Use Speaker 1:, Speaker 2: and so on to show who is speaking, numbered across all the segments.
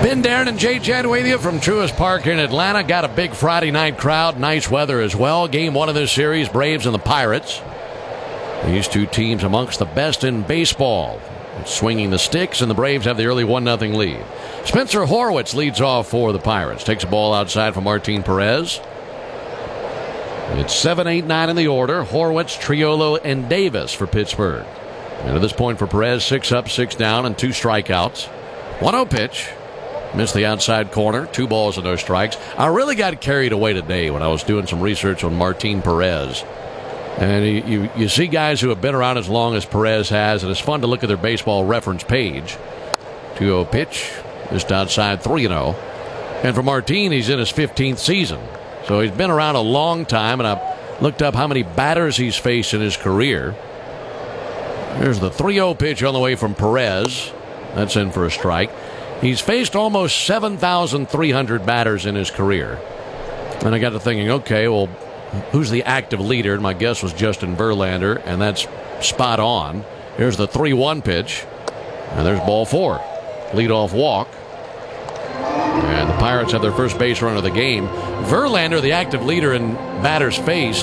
Speaker 1: Ben Darren and Jay Chad with you from Truist Park here in Atlanta. Got a big Friday night crowd. Nice weather as well. Game one of this series, Braves and the Pirates. These two teams amongst the best in baseball. Swinging the sticks, and the Braves have the early 1-0 lead. Spencer Horwitz leads off for the Pirates. Takes a ball outside from Martin Perez. It's 7, 8, 9 in the order. Horwitz, Triolo, and Davis for Pittsburgh. And at this point for Perez, 6 up, 6 down, and 2 strikeouts. 1-0 pitch. Missed the outside corner. 2 balls and no strikes. I really got carried away today when I was doing some research on Martin Perez. And you see guys who have been around as long as Perez has, and it's fun to look at their baseball reference page. 2-0 pitch. Just outside 3-0. And for Martin, he's in his 15th season. So he's been around a long time, and I've looked up how many batters he's faced in his career. There's the 3-0 pitch on the way from Perez. That's in for a strike. He's faced almost 7,300 batters in his career. And I got to thinking, okay, well, who's the active leader? And my guess was Justin Verlander, and that's spot on. Here's the 3-1 pitch, and there's ball 4. Leadoff walk. And the Pirates have their first base run of the game. Verlander, the active leader in batters faced,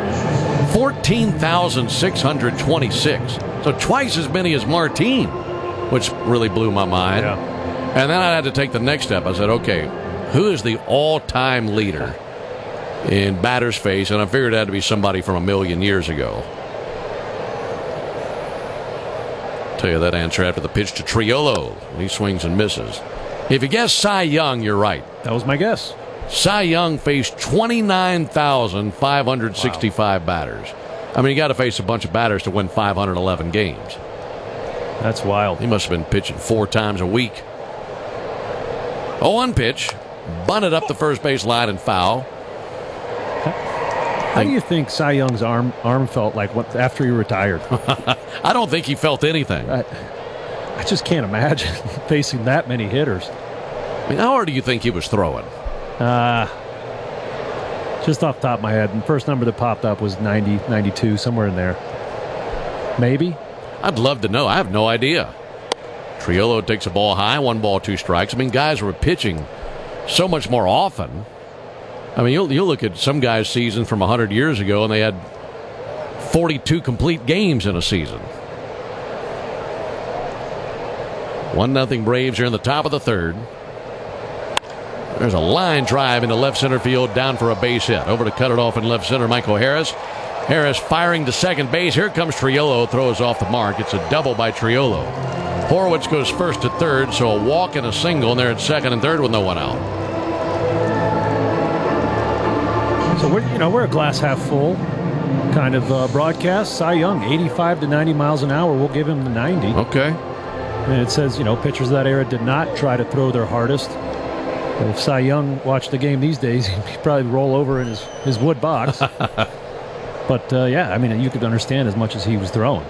Speaker 1: 14,626. So twice as many as Martin, which really blew my mind.
Speaker 2: Yeah.
Speaker 1: And then I had to take the next step. I said, okay, who is the all-time leader in batters faced? And I figured it had to be somebody from a million years ago. Tell you that answer after the pitch to Triolo. He swings and misses. If you guess Cy Young, you're right.
Speaker 2: That was my guess.
Speaker 1: Cy Young faced 29,565 batters. I mean, you got to face a bunch of batters to win 511 games.
Speaker 2: That's wild.
Speaker 1: He must have been pitching 4 times a week. 0-1 pitch. Bunted up the first base line and foul.
Speaker 2: How do you think Cy Young's arm felt like after he retired?
Speaker 1: I don't think he felt anything.
Speaker 2: I just can't imagine facing that many hitters.
Speaker 1: I mean, how hard do you think he was throwing?
Speaker 2: Just off the top of my head, the first number that popped up was 90, 92, somewhere in there. Maybe?
Speaker 1: I'd love to know. I have no idea. Triolo takes a ball high, 1 ball, 2 strikes. I mean, guys were pitching so much more often. I mean, you'll look at some guys' season from 100 years ago, and they had 42 complete games in a season. 1-0 Braves here in the top of the third. There's a line drive into left center field, down for a base hit. Over to cut it off in left center, Michael Harris. Harris firing to second base. Here comes Triolo, throws off the mark. It's a double by Triolo. Horwitz goes first to third, so a walk and a single, and they're at second and third with no one out.
Speaker 2: So we're a glass half full kind of broadcast. Cy Young, 85 to 90 miles an hour. We'll give him the 90.
Speaker 1: Okay.
Speaker 2: And it says, pitchers of that era did not try to throw their hardest. But if Cy Young watched the game these days, he'd probably roll over in his wood box. But, you could understand as much as he was throwing.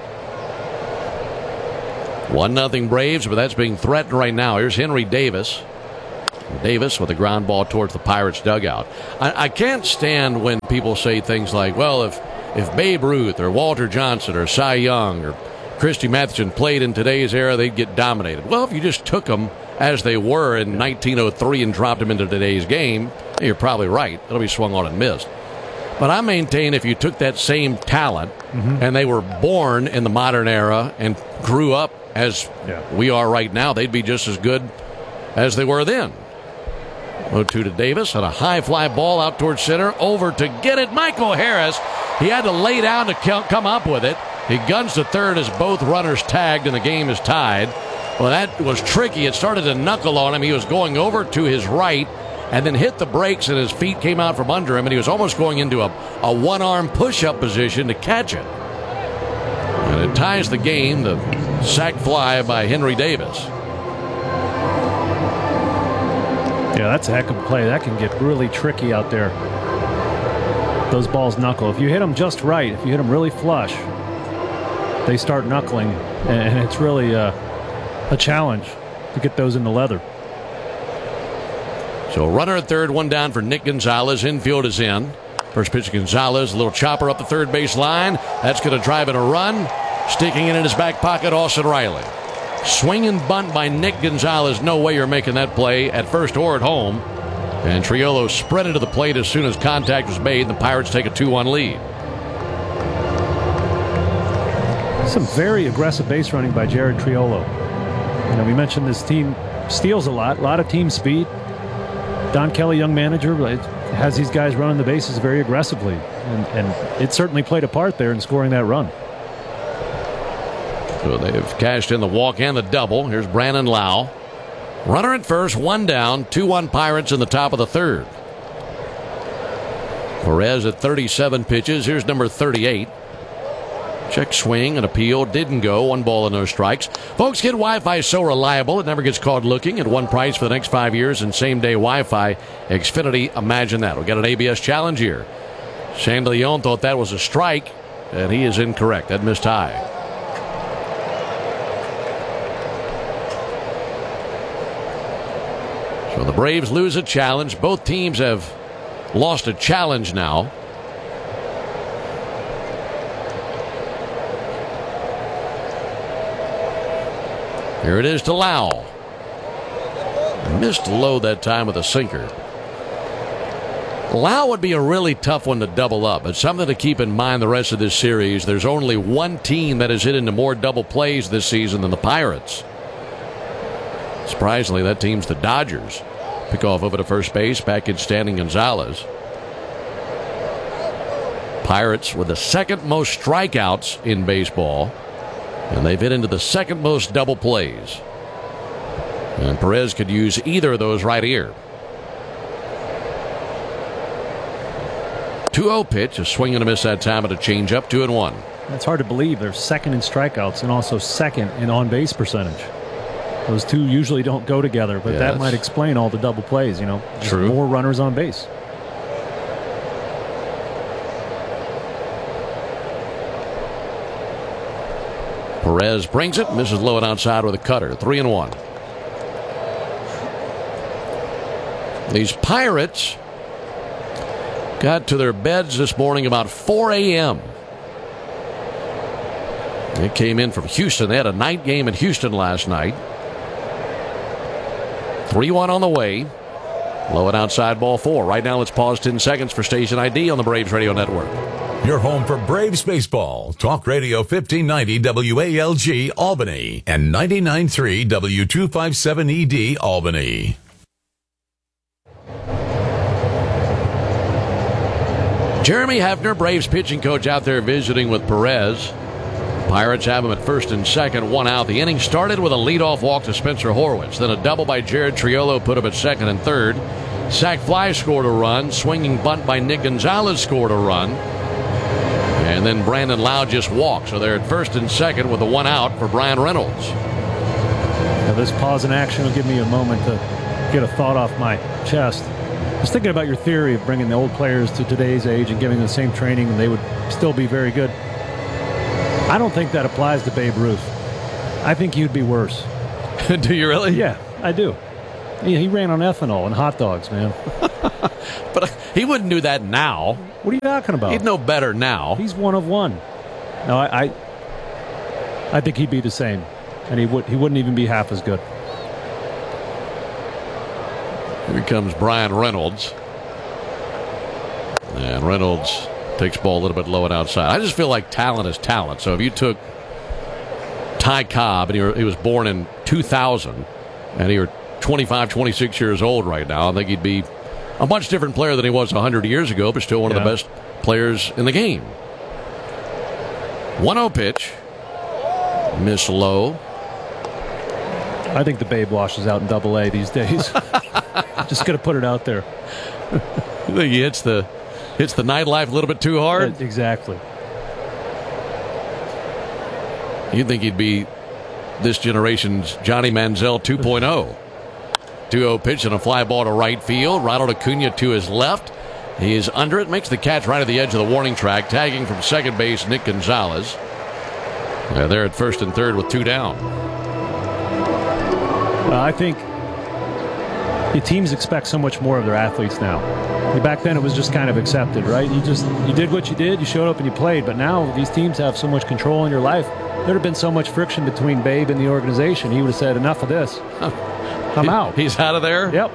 Speaker 1: 1-0 Braves, but that's being threatened right now. Here's Henry Davis. Davis with a ground ball towards the Pirates dugout. I can't stand when people say things like, well, if Babe Ruth or Walter Johnson or Cy Young or Christy Mathewson played in today's era, they'd get dominated. Well, if you just took them as they were in 1903 and dropped them into today's game, you're probably right. It'll be swung on and missed. But I maintain if you took that same talent and they were born in the modern era and grew up as we are right now, they'd be just as good as they were then. 0-2 to Davis, and a high fly ball out towards center. Over to get it, Michael Harris. He had to lay down to come up with it. He guns to third as both runners tagged, and the game is tied. Well, that was tricky. It started to knuckle on him. He was going over to his right and then hit the brakes, and his feet came out from under him, and he was almost going into a one-arm push-up position to catch it. And it ties the game, the sac fly by Henry Davis.
Speaker 2: Yeah, that's a heck of a play. That can get really tricky out there. Those balls knuckle. If you hit them just right, if you hit them really flush, they start knuckling, and it's really a challenge to get those in the leather.
Speaker 1: So runner at third, 1 down for Nick Gonzalez. Infield is in. First pitch to Gonzalez, a little chopper up the third base line. That's going to drive in a run. Sticking it in his back pocket, Austin Riley. Swinging bunt by Nick Gonzalez. No way you're making that play at first or at home. And Triolo spread it to the plate as soon as contact was made. The Pirates take a 2-1 lead.
Speaker 2: Some very aggressive base running by Jared Triolo. You know, we mentioned this team steals a lot of team speed. Don Kelly, young manager, has these guys running the bases very aggressively. And it certainly played a part there in scoring that run.
Speaker 1: So they've cashed in the walk and the double. Here's Brandon Lau. Runner at first, one down, 2-1 Pirates in the top of the third. Perez at 37 pitches. Here's number 38. Check swing and appeal. Didn't go. 1 ball and no strikes. Folks, get Wi-Fi so reliable it never gets caught looking. At one price for the next 5 years and same-day Wi-Fi. Xfinity, imagine that. We got an ABS challenge here. Chandelion thought that was a strike, and he is incorrect. That missed high. So the Braves lose a challenge. Both teams have lost a challenge now. Here it is to Lau. Missed low that time with a sinker. Lau would be a really tough one to double up. It's something to keep in mind the rest of this series. There's only one team that has hit into more double plays this season than the Pirates. Surprisingly, that team's the Dodgers. Pick off over to first base, back in standing Gonzalez. Pirates with the second most strikeouts in baseball, and they've hit into the second most double plays. And Perez could use either of those right here. 2-0 pitch, a swing and a miss that time at a changeup, 2-1.
Speaker 2: It's hard to believe they're second in strikeouts and also second in on-base percentage. Those two usually don't go together, but that might explain all the double plays, you know.
Speaker 1: True.
Speaker 2: More runners on base.
Speaker 1: Perez brings it, misses low and outside with a cutter, 3-1. These Pirates got to their beds this morning about 4 a.m. They came in from Houston. They had a night game in Houston last night. 3-1 on the way. Low and outside, ball 4. Right now, let's pause 10 seconds for station ID on the Braves Radio Network.
Speaker 3: Your home for Braves baseball. Talk Radio 1590 WALG Albany and 99.3 W257ED Albany.
Speaker 1: Jeremy Hefner, Braves pitching coach, out there visiting with Perez. Pirates have him at first and second, 1 out. The inning started with a leadoff walk to Spencer Horwitz. Then a double by Jared Triolo put him at second and third. Sac fly scored a run. Swinging bunt by Nick Gonzalez scored a run. And then Brandon Lau just walked. So they're at first and second with a 1 out for Bryan Reynolds.
Speaker 2: Now this pause in action will give me a moment to get a thought off my chest. I was thinking about your theory of bringing the old players to today's age and giving them the same training and they would still be very good. I don't think that applies to Babe Ruth. I think you'd be worse.
Speaker 1: Do you really?
Speaker 2: Yeah, I do. He ran on ethanol and hot dogs, man.
Speaker 1: But he wouldn't do that now.
Speaker 2: What are you talking about?
Speaker 1: He'd know better now.
Speaker 2: He's 1 of 1. No, I think he'd be the same, and he wouldn't even be half as good.
Speaker 1: Here comes Bryan Reynolds, and Reynolds takes ball a little bit low and outside. I just feel like talent is talent. So if you took Ty Cobb, and he was born in 2000, and he were 25, 26 years old right now, I think he'd be a much different player than he was 100 years ago, but still one of the best players in the game. 1-0 pitch. Miss low.
Speaker 2: I think the Babe washes out in Double-A these days. Just going to put it out there.
Speaker 1: You think he hits the nightlife a little bit too hard?
Speaker 2: Exactly.
Speaker 1: You'd think he'd be this generation's Johnny Manziel 2.0. 2-0 pitch and a fly ball to right field. Ronald Acuna to his left. He is under it, makes the catch right at the edge of the warning track. Tagging from second base, Nick Gonzalez. They're at first and third with 2 down.
Speaker 2: I think the teams expect so much more of their athletes now. Back then it was just kind of accepted, right? You did what you did, you showed up and you played, but now these teams have so much control in your life. there'd have been so much friction between Babe and the organization. He would have said, enough of this. I'm out.
Speaker 1: He's out of there?
Speaker 2: Yep.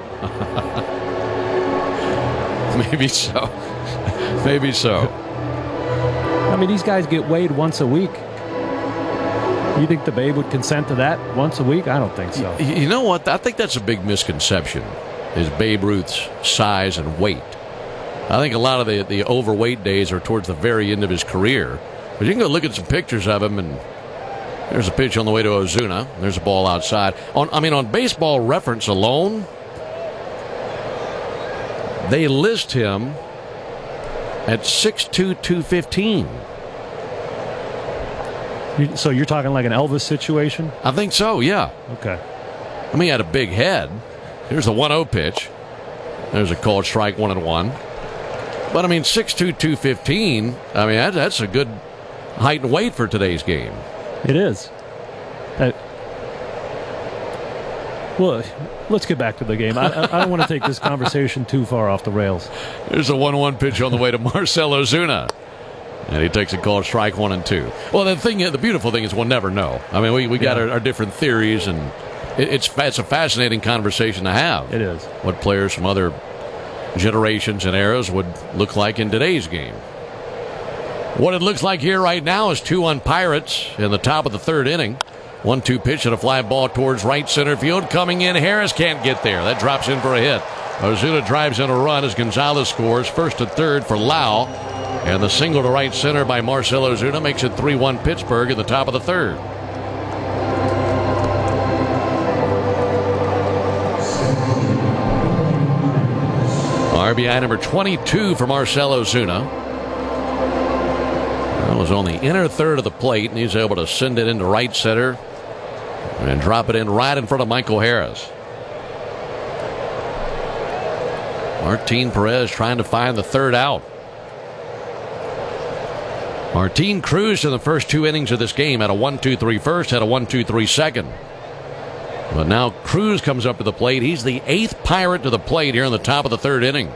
Speaker 1: Maybe so. Maybe so.
Speaker 2: I mean, these guys get weighed once a week. You think the Babe would consent to that once a week? I don't think so.
Speaker 1: You know what? I think that's a big misconception, is Babe Ruth's size and weight. I think a lot of the overweight days are towards the very end of his career. But you can go look at some pictures of him, and there's a pitch on the way to Ozuna. There's a ball outside. On Baseball Reference alone, they list him at 6'2", 215.
Speaker 2: So you're talking like an Elvis situation?
Speaker 1: I think so, yeah.
Speaker 2: Okay.
Speaker 1: I mean, he had a big head. Here's the 1-0 pitch. There's a called strike, 1-1. But, I mean, 6'2", 215, I mean, that's a good height and weight for today's game.
Speaker 2: It is. Well, let's get back to the game. I don't want to take this conversation too far off the rails.
Speaker 1: There's a 1-1 pitch on the way to Marcell Ozuna. And he takes a called strike, 1-2. Well, the beautiful thing is we'll never know. I mean, we got our different theories, and it's a fascinating conversation to have.
Speaker 2: It is. What
Speaker 1: players from other generations and eras would look like in today's game. What it looks like here right now is 2-1 Pirates in the top of the third inning. 1-2 pitch and a fly ball towards right center field. Coming in, Harris can't get there. That drops in for a hit. Ozuna drives in a run as Gonzalez scores. First to third for Lau. And the single to right center by Marcell Ozuna makes it 3-1 Pittsburgh in the top of the third. RBI number 22 for Marcell Ozuna. That was on the inner third of the plate, and he's able to send it into right center and drop it in right in front of Michael Harris. Martin Perez trying to find the third out. Martin Cruz in the first two innings of this game had a 1-2-3 first, had a 1-2-3 second. But now Cruz comes up to the plate. He's the 8th Pirate to the plate here in the top of the third inning.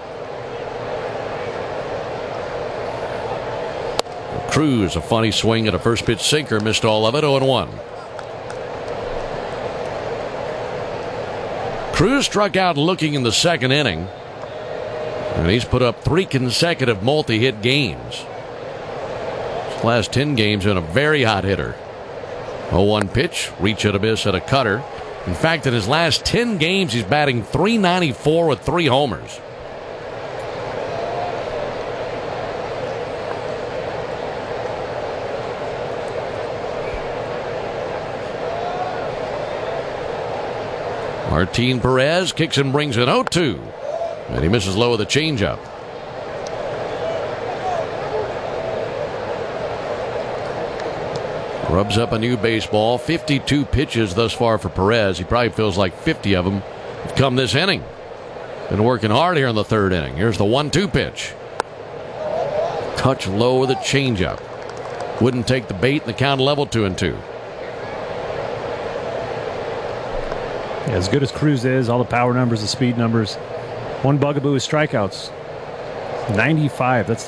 Speaker 1: Cruz, a funny swing at a first pitch sinker, missed all of it, 0-1. Cruz struck out looking in the second inning, and he's put up 3 consecutive multi-hit games. His last 10 games been a very hot hitter. 0-1 pitch, reach at a miss at a cutter. In fact, in his last 10 games, he's batting .394 with 3 homers. Martin Perez kicks and brings in 0-2. And he misses low with a changeup. Rubs up a new baseball. 52 pitches thus far for Perez. He probably feels like 50 of them have come this inning. Been working hard here in the third inning. Here's the 1-2 pitch. Touch low with a changeup. Wouldn't take the bait, and the count level 2-2.
Speaker 2: Yeah, as good as Cruz is, all the power numbers, the speed numbers, one bugaboo is strikeouts. 95. That's